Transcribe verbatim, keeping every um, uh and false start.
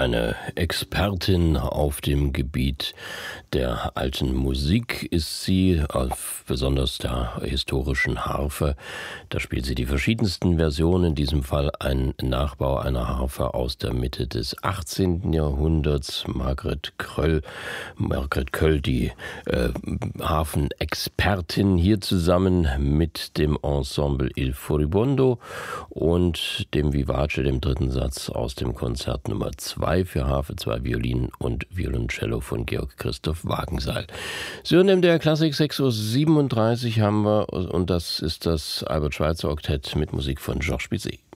Eine Expertin auf dem Gebiet der alten Musik ist sie, auf besonders der historischen Harfe. Da spielt sie die verschiedensten Versionen, in diesem Fall ein Nachbau einer Harfe aus der Mitte des achtzehnten Jahrhunderts. Margret Kröll, Margret Köll, die äh, Harfenexpertin, hier zusammen mit dem Ensemble Il Furibondo und dem Vivace, dem dritten Satz aus dem Konzert Nummer zwei für Harfe, zwei Violinen und Violoncello von Georg Christoph Wagenseil. Sie hören M D R Klassik, sechs Uhr siebenunddreißig haben wir, und das ist das Albert Schweitzer Oktett mit Musik von Georges Bizet.